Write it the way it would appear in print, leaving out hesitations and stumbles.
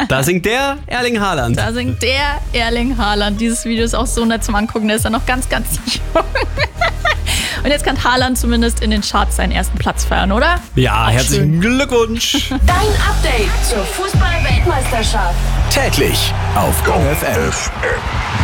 Da singt der Erling Haaland. Da singt der Erling Haaland. Dieses Video ist auch so nett zum Angucken. Der ist ja noch ganz, ganz jung. Und jetzt kann Haaland zumindest in den Charts seinen ersten Platz feiern, oder? Ja, herzlichen Glückwunsch. Dein Update zur Fußball-Weltmeisterschaft. Täglich auf GOM FM.